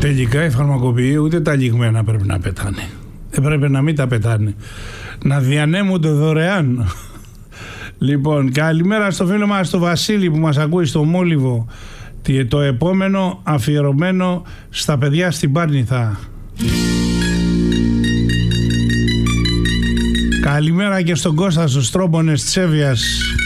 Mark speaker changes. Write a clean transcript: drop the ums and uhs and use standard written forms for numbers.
Speaker 1: Τελικά οι φαρμακοποιοί ούτε τα λιγμένα πρέπει να πετάνε. Έπρεπε να μην τα πετάνε. Να διανέμονται δωρεάν. Λοιπόν, καλημέρα στο φίλο μας το Βασίλη που μας ακούει στο Μόλιβο. Το επόμενο αφιερωμένο στα παιδιά στην Πάρνηθα. Καλημέρα και στον Κώστα στους Τρόμπονες της Εύβοιας.